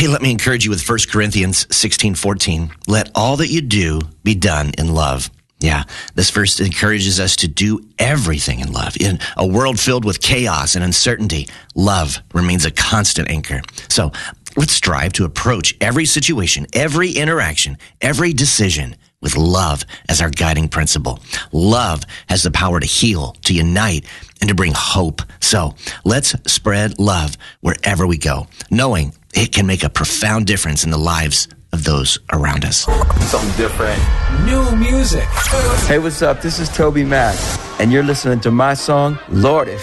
Hey, let me encourage you with 1 Corinthians 16:14. Let all that you do be done in love. Yeah, this verse encourages us to do everything in love. In a world filled with chaos and uncertainty, love remains a constant anchor. So let's strive to approach every situation, every interaction, every decision with love as our guiding principle. Love has the power to heal, to unite, and to bring hope. So let's spread love wherever we go, knowing it can make a profound difference in the lives of those around us. Something different. New music. Hey, what's up? This is Toby Mac, and you're listening to my song, Lord, It